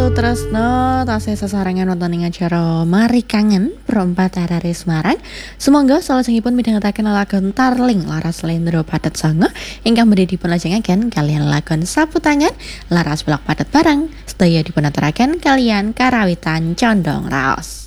tresno tasih sesarengan wonten ing acara Mari Kangen Perempat Arare Semarang. Sumangga salajengipun midhangetaken lelagon Tarling Laras Slendro Padet Sanga ingkang badhe dipunlajengaken kaliyan lelagon Sapu Tangan Laras Pelak Padet Barang sedaya dipunaturaken kaliyan karawitan condong raos.